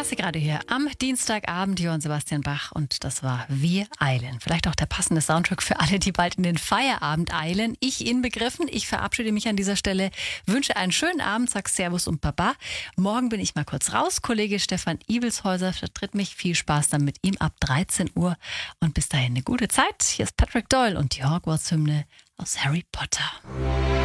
Klassikradio hier am Dienstagabend, Johann Sebastian Bach, und das war Wir eilen. Vielleicht auch der passende Soundtrack für alle, die bald in den Feierabend eilen. Ich inbegriffen. Ich verabschiede mich an dieser Stelle, wünsche einen schönen Abend, sag Servus und Baba. Morgen bin ich mal kurz raus. Kollege Stefan Ibelshäuser vertritt mich. Viel Spaß dann mit ihm ab 13 Uhr und bis dahin eine gute Zeit. Hier ist Patrick Doyle und die Hogwarts-Hymne aus Harry Potter.